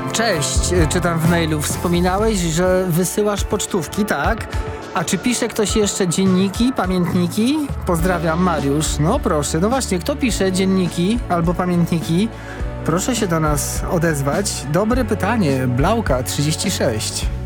Cześć, czytam w mailu. Wspominałeś, że wysyłasz pocztówki, tak? A czy pisze ktoś jeszcze dzienniki, pamiętniki? Pozdrawiam, Mariusz. No proszę, no właśnie, kto pisze dzienniki albo pamiętniki? Proszę się do nas odezwać. Dobre pytanie, Blauka 36.